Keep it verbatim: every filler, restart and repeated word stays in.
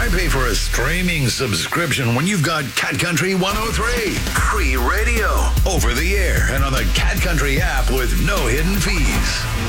Why pay for a streaming subscription when you've got Cat Country one oh three? Free radio, over the air, and on the Cat Country app with no hidden fees.